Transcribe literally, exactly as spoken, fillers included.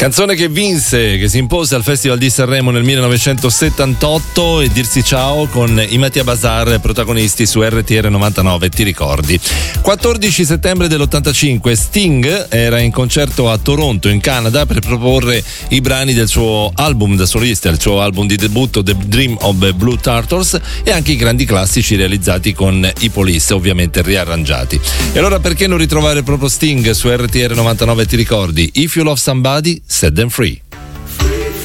Canzone che vinse, che si impose al Festival di Sanremo nel millenovecentosettantotto, e Dirsi Ciao con i Mattia Bazar protagonisti su R T R novantanove, ti ricordi. quattordici settembre dell'ottantacinque Sting era in concerto a Toronto in Canada per proporre i brani del suo album da solista, il suo album di debutto The Dream of the Blue Turtles, e anche i grandi classici realizzati con i Police, ovviamente riarrangiati. E allora perché non ritrovare proprio Sting su R T R novantanove, ti ricordi? If You Love Somebody, Set Them Free.